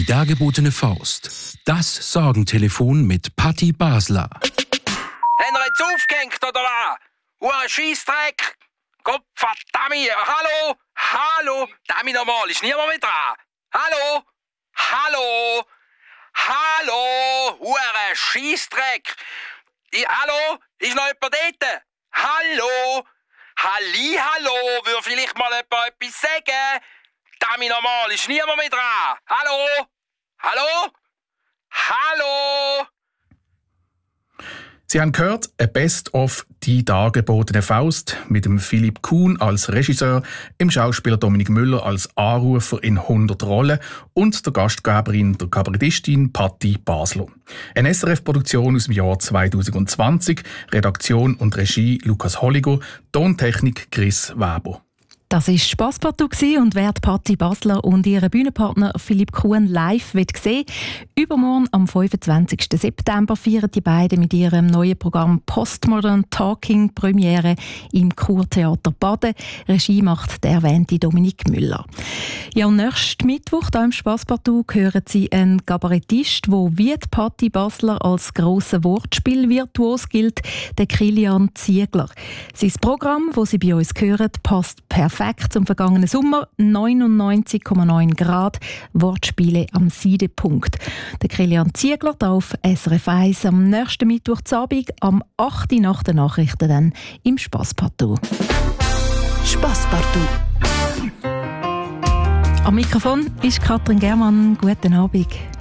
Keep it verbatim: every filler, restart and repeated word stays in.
dargebotene Faust. Das Sorgentelefon mit Patti Basler. Haben wir jetzt aufgehängt, oder was? Hure Scheissdreck! Gott verdammt! Hallo? Hallo? Damit normal, ist niemand mehr dran. Hallo? Hallo? Hallo? Hure Scheissdreck! I- Hallo? Ist noch jemand dort? Hallo? Halli, hallo? Würde vielleicht mal jemand etwas sagen? Damit normal, ist niemand mehr dran. Hallo? Hallo? Hallo? Sie haben gehört, ein Best-of «Die dargebotene Faust» mit dem Philipp Kuhn als Regisseur, dem Schauspieler Dominik Müller als Anrufer in hundert Rollen und der Gastgeberin, der Kabarettistin Patti Basler. Eine S R F-Produktion aus dem Jahr zwanzig zwanzig, Redaktion und Regie Lukas Holliger, Tontechnik Chris Weber. Das war Spasspartout und wer Patti Basler und ihren Bühnenpartner Philipp Kuhn live sehen will, übermorgen am fünfundzwanzigsten September feiern die beiden mit ihrem neuen Programm Postmodern Talking Premiere im Kurtheater Baden. Regie macht der erwähnte Dominik Müller. Ja, und nächsten Mittwoch hier im Spasspartout hören Sie einen Kabarettist, der wie die Patti Basler als grosser Wortspielvirtuos gilt, den Kilian Ziegler. Sein Programm, das Sie bei uns hören, passt perfekt zum vergangenen Sommer. neunundneunzig Komma neun Grad, Wortspiele am Seidepunkt. Der Kilian Ziegler da auf S R F eins am nächsten Mittwoch Abend, am acht Uhr nach den Nachrichten dann im Spasspartout. Spasspartout. Am Mikrofon ist Katrin Germann. Guten Abend.